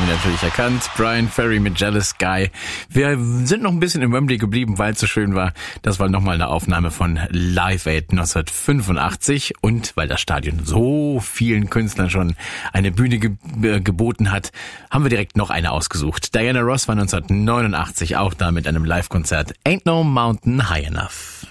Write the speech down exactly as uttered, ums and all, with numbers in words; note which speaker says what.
Speaker 1: haben ihn natürlich erkannt. Bryan Ferry mit Jealous Guy. Wir sind noch ein bisschen im Wembley geblieben, weil es so schön war. Das war nochmal eine Aufnahme von Live Aid neunzehnhundertfünfundachtzig. Und weil das Stadion so vielen Künstlern schon eine Bühne ge- äh, geboten hat, haben wir direkt noch eine ausgesucht. Diana Ross war neunzehnhundertneunundachtzig auch da mit einem Live-Konzert Ain't No Mountain High Enough.